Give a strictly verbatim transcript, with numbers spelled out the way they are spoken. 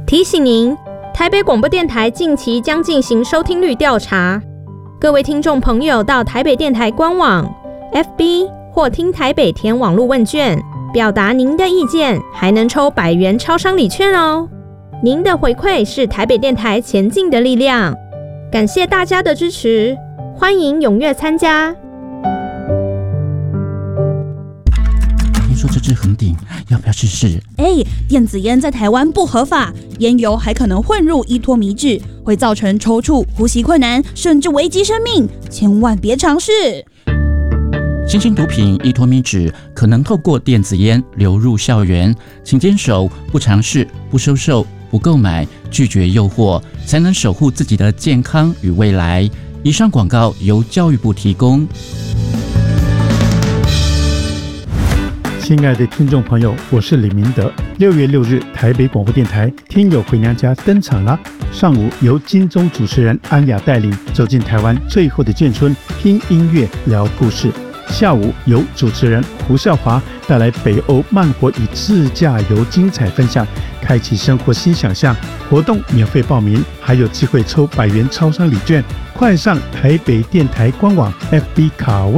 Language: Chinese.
提醒您，台北广播电台近期将进行收听率调查，各位听众朋友到台北电台官网、F B 或听台北填网络问卷，表达您的意见，还能抽百元超商礼券哦。您的回馈是台北电台前进的力量，感谢大家的支持，欢迎踊跃参加。 听说这支很顶，要不要试试？ 哎，电子烟在台湾不合法，烟油还可能混入依托醚质，会造成抽搐、呼吸困难，甚至危及生命，千万别尝试。 新型毒品依托醚质可能透过电子烟流入校园，请坚守不尝试、不收受、不购买，拒绝诱惑，才能守护自己的健康与未来。以上广告由教育部提供。 亲爱的听众朋友，我是李明德。六月六日，台北广播电台《听友回娘家》登场啦！上午由金钟主持人安雅带领走进台湾最后的眷村，听音乐聊故事。下午由主持人胡孝华带来北欧慢活与自驾游精彩分享，开启生活新想象。活动免费报名，还有机会抽百元超商礼券。快上台北电台官网 F B 卡位。